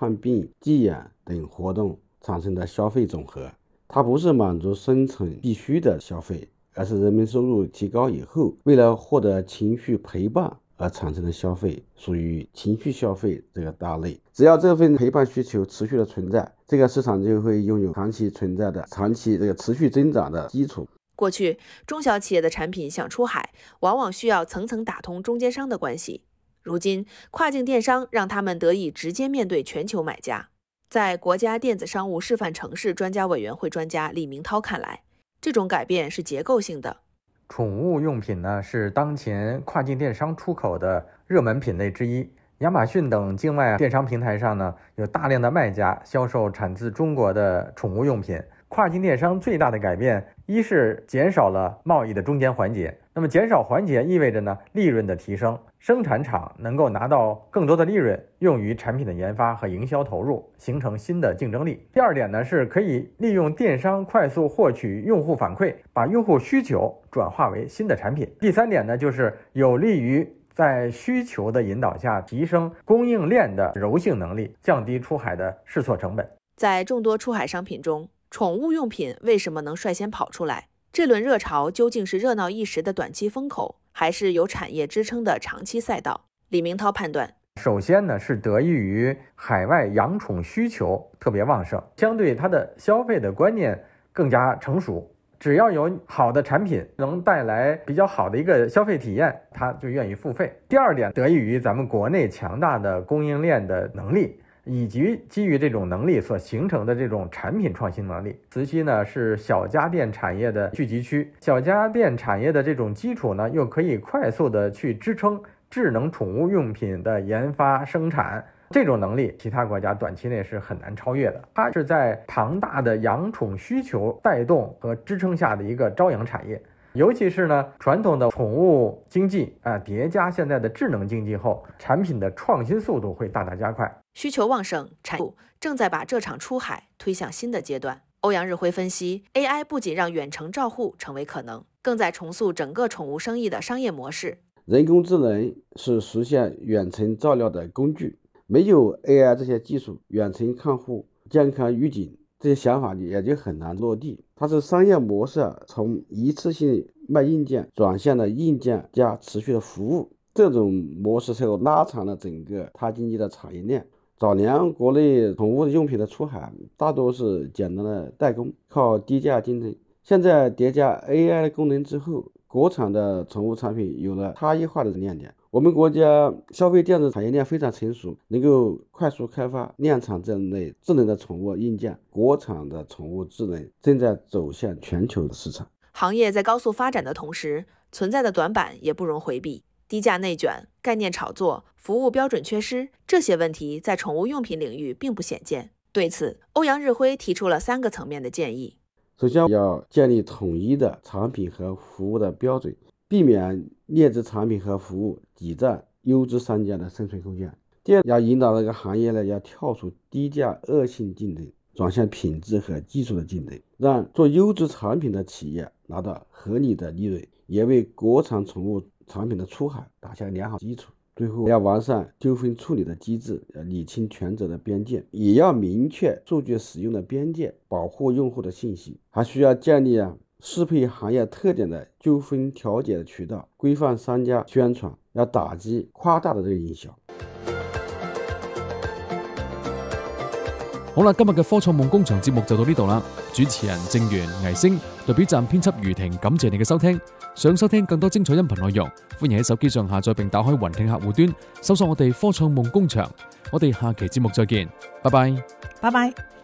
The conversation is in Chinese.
看病、寄养等活动产生的消费总和。它不是满足生存必须的消费，而是人们收入提高以后，为了获得情绪陪伴而产生的消费，属于情绪消费这个大类。只要这份陪伴需求持续的存在，这个市场就会拥有长期存在的、长期持续增长的基础。 过去，中小企业的产品想出海，往往需要层层打通中间商的关系。如今，跨境电商让他们得以直接面对全球买家。在国家电子商务示范城市专家委员会专家李明涛看来，这种改变是结构性的。 宠物用品呢，是当前跨境电商出口的热门品类之一。亚马逊等境外电商平台上呢，有大量的卖家销售产自中国的宠物用品。跨境电商最大的改变，一是减少了贸易的中间环节。那么减少环节意味着呢，利润的提升，生产厂能够拿到更多的利润，用于产品的研发和营销投入，形成新的竞争力。第二点呢，是可以利用电商快速获取用户反馈，把用户需求转化为新的产品。第三点呢，就是有利于在需求的引导下提升供应链的柔性能力，降低出海的试错成本。 在众多出海商品中，宠物用品为什么能率先跑出来？这轮热潮究竟是热闹一时的短期风口，还是有产业支撑的长期赛道？李明涛判断， 首先呢，是得益于海外养宠需求特别旺盛，相对它的消费的观念更加成熟。只要有好的产品能带来比较好的一个消费体验，他就愿意付费。第二点，得益于咱们国内强大的供应链的能力，以及基于这种能力所形成的这种产品创新能力。慈溪呢是小家电产业的聚集区，小家电产业的这种基础呢，又可以快速的去支撑智能宠物用品的研发生产。这种能力，其他国家短期内是很难超越的。它是在庞大的养宠需求带动和支撑下的一个朝阳产业。尤其是呢，传统的宠物经济叠加现在的智能经济后，产品的创新速度会大大加快。 需求旺盛，产业正在把这场出海推向新的阶段。欧阳日辉分析 ，AI 不仅让远程照护成为可能，更在重塑整个宠物生意的商业模式。 人工智能是实现远程照料的工具，没有 AI 这些技术，远程看护、健康预警这些想法也就很难落地。它是商业模式从一次性卖硬件转向了硬件加持续的服务，这种模式才拉长了整个它经济的产业链。早年国内宠物用品的出海大多是简单的代工，靠低价竞争。现在叠加 AI 的功能之后，国产的宠物产品有了差异化的亮点。我们国家消费电子产业链非常成熟，能够快速开发量产这类智能的宠物硬件。国产的宠物智能正在走向全球的市场。 行业在高速发展的同时，存在的短板也不容回避。低价内卷、概念炒作、服务标准缺失，这些问题在宠物用品领域并不鲜见。对此，欧阳日辉提出了3个层面的建议。 首先要建立统一的产品和服务的标准，避免劣质产品和服务挤占优质商家的生存空间。第二，要引导这个行业呢，要跳出低价恶性竞争，转向品质和技术的竞争，让做优质产品的企业拿到合理的利润，也为国产宠物产品的出海打下良好基础。最后要完善纠纷处理的机制，要理清权责的边界，也要明确数据使用的边界，保护用户的信息。还需要建立适配行业特点的纠纷调解的渠道，规范商家宣传，要打击夸大的这个营销。 好啦，今日嘅科創夢工場節目就到呢度啦。主持人正源、倪星，代表站編輯余婷，感謝你嘅收聽。想收聽更多精彩音頻內容，歡迎喺手機上下載並打開雲聽客戶端，搜索我哋科創夢工場。我哋下期節目再見，拜拜。 拜拜。